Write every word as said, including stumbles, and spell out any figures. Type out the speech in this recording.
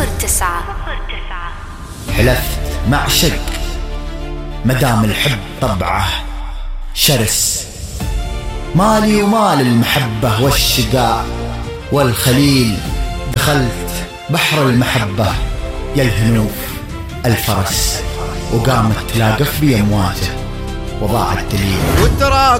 تسعة. حلفت مع شق مدام الحب طبعه شرس، مالي ومال المحبة والشقاء والخليل، دخلت بحر المحبة يا الهنوف الفرس، وقامت تلاقف بي أمواجه وضاع الدليل.